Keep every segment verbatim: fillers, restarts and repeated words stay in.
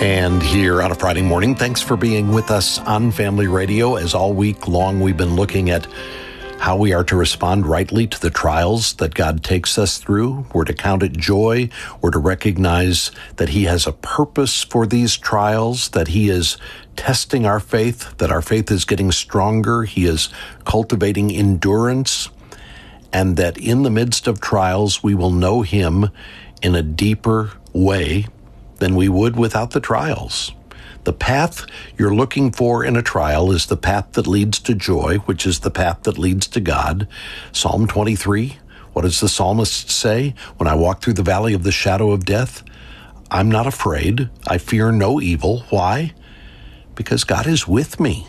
And here on a Friday morning, thanks for being with us on Family Radio. As all week long, we've been looking at how we are to respond rightly to the trials that God takes us through. We're to count it joy. We're to recognize that He has a purpose for these trials, that He is testing our faith, that our faith is getting stronger. He is cultivating endurance, and that in the midst of trials, we will know Him in a deeper way than we would without the trials. The path you're looking for in a trial is the path that leads to joy, which is the path that leads to God. Psalm twenty-three, what does the psalmist say? When I walk through the valley of the shadow of death, I'm not afraid. I fear no evil. Why? Because God is with me.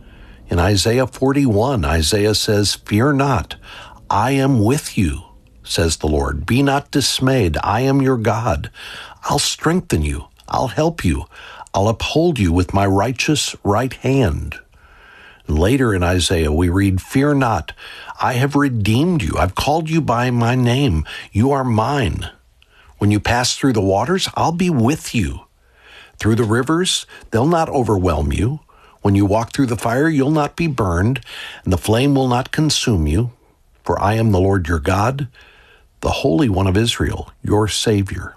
In Isaiah forty-one, Isaiah says, "Fear not, I am with you, says the Lord. Be not dismayed. I am your God. I'll strengthen you. I'll help you. I'll uphold you with my righteous right hand." And later in Isaiah, we read, "Fear not, I have redeemed you. I've called you by my name. You are mine. When you pass through the waters, I'll be with you. Through the rivers, they'll not overwhelm you. When you walk through the fire, you'll not be burned, and the flame will not consume you. For I am the Lord your God, the Holy One of Israel, your Savior."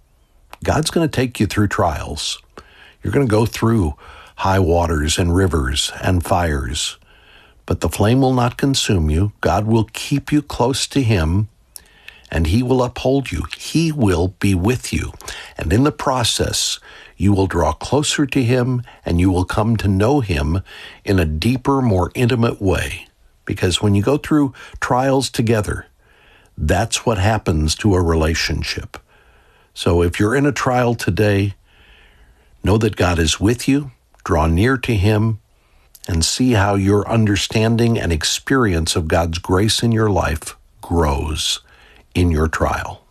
God's going to take you through trials. You're going to go through high waters and rivers and fires, but the flame will not consume you. God will keep you close to Him, and He will uphold you. He will be with you. And in the process, you will draw closer to Him, and you will come to know Him in a deeper, more intimate way. Because when you go through trials together, that's what happens to a relationship. So if you're in a trial today, know that God is with you, draw near to Him, and see how your understanding and experience of God's grace in your life grows in your trial.